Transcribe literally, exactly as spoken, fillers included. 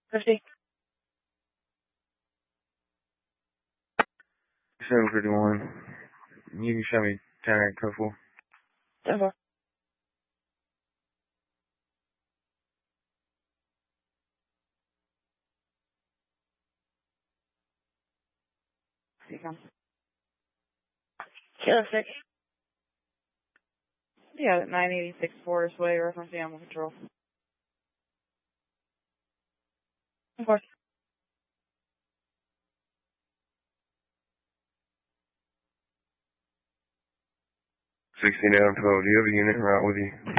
fifty. seven fifty-one. You can show me ten eight code four. ten four. Here you come. Kilo six. Yeah, nine eighty-six Forest Way, reference animal control. Of course. sixteen down twelve. Do you have a unit right with you?